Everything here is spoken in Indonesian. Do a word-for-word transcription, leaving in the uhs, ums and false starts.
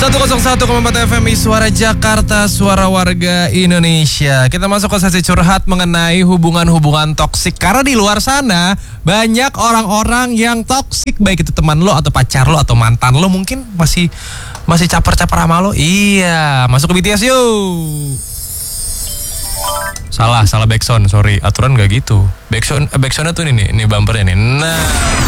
seratus satu koma empat F M I Suara Jakarta, suara warga Indonesia. Kita masuk ke sesi curhat mengenai hubungan-hubungan toksik. Karena di luar sana banyak orang-orang yang toksik, baik itu teman lo atau pacar lo atau mantan lo, mungkin masih masih caper-caper sama lo. Iya, masuk ke B T S yuk. Salah, salah backsound, sorry. Aturan gak gitu. Backsound, backsoundnya tuh ini nih, ini bumpernya nih. Nah.